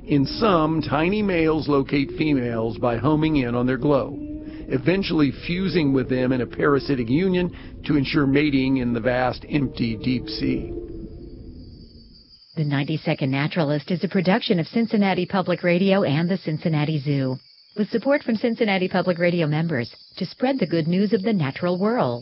In some, tiny males locate females by homing in on their glow, eventually fusing with them in a parasitic union to ensure mating in the vast, empty deep sea. The 90-Second Naturalist is a production of Cincinnati Public Radio and the Cincinnati Zoo, with support from Cincinnati Public Radio members to spread the good news of the natural world.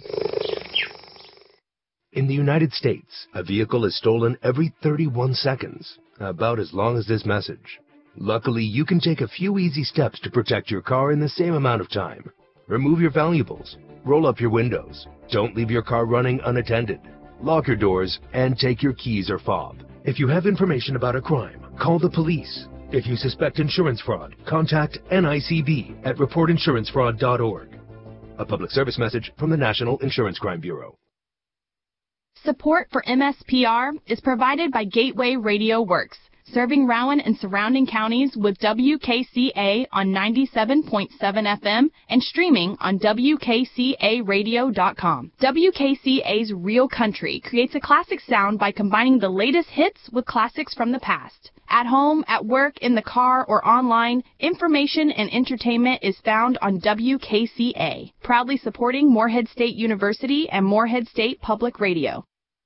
In the United States, a vehicle is stolen every 31 seconds, about as long as this message. Luckily, you can take a few easy steps to protect your car in the same amount of time. Remove your valuables, roll up your windows, don't leave your car running unattended, lock your doors, and take your keys or fob. If you have information about a crime, call the police. If you suspect insurance fraud, contact NICB at reportinsurancefraud.org. A public service message from the National Insurance Crime Bureau. Support for MSPR is provided by Gateway Radio Works, serving Rowan and surrounding counties with WKCA on 97.7 FM and streaming on WKCAradio.com. WKCA's Real Country creates a classic sound by combining the latest hits with classics from the past. At home, at work, in the car, or online, information and entertainment is found on WKCA, proudly supporting Morehead State University and Morehead State Public Radio.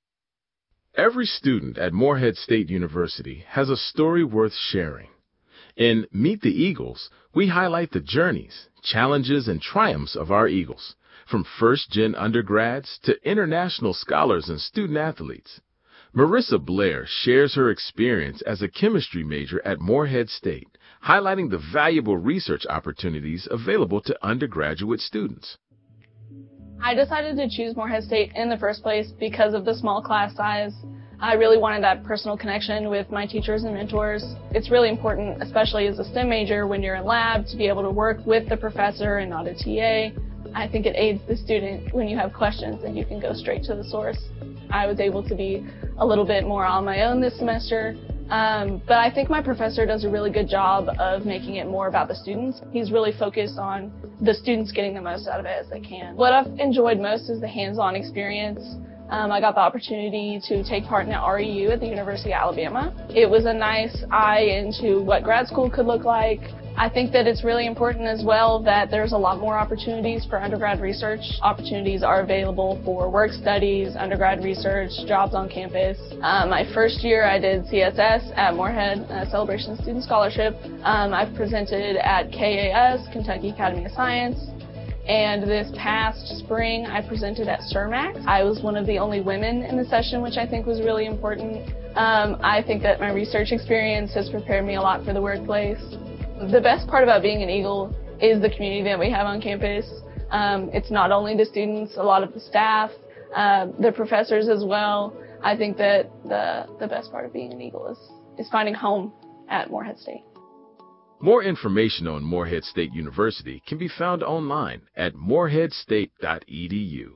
Every student at Morehead State University has a story worth sharing. In Meet the Eagles, we highlight the journeys, challenges, and triumphs of our Eagles, from first-gen undergrads to international scholars and student athletes. Marissa Blair shares her experience as a chemistry major at Morehead State, highlighting the valuable research opportunities available to undergraduate students. I decided to choose Morehead State in the first place because of the small class size. I really wanted that personal connection with my teachers and mentors. It's really important, especially as a STEM major, when you're in lab, to be able to work with the professor and not a TA. I think it aids the student when you have questions and you can go straight to the source. I was able to be a little bit more on my own this semester, but I think my professor does a really good job of making it more about the students. He's really focused on the students getting the most out of it as they can. What I've enjoyed most is the hands-on experience. I got the opportunity to take part in an REU at the University of Alabama. It was a nice eye into what grad school could look like. I think that it's really important as well that there's a lot more opportunities for undergrad research. Opportunities are available for work studies, undergrad research, jobs on campus. My first year I did CSS at Morehead, Celebration Student Scholarship. I've presented at KAS, Kentucky Academy of Science. And this past spring, I presented at CERMAX. I was one of the only women in the session, which I think was really important. I think that my research experience has prepared me a lot for the workplace. The best part about being an Eagle is the community that we have on campus. It's not only the students, a lot of the staff, the professors as well. I think that the best part of being an Eagle is finding home at Morehead State. More information on Morehead State University can be found online at moreheadstate.edu.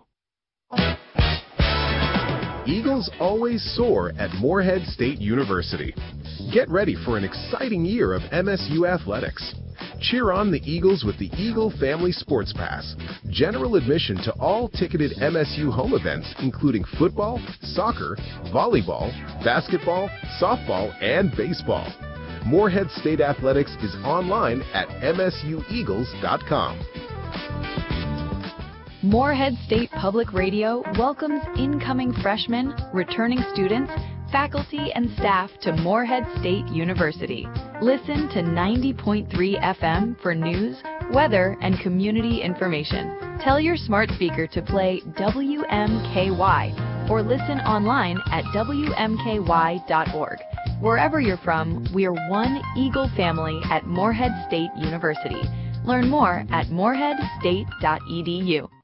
Eagles always soar at Morehead State University. Get ready for an exciting year of MSU athletics. Cheer on the Eagles with the Eagle Family Sports Pass. General admission to all ticketed MSU home events, including football, soccer, volleyball, basketball, softball, and baseball. Morehead State Athletics is online at msueagles.com. Morehead State Public Radio welcomes incoming freshmen, returning students, faculty, and staff to Morehead State University. Listen to 90.3 FM for news, weather, and community information. Tell your smart speaker to play WMKY or listen online at WMKY.org. Wherever you're from, we are one Eagle family at Morehead State University. Learn more at moreheadstate.edu.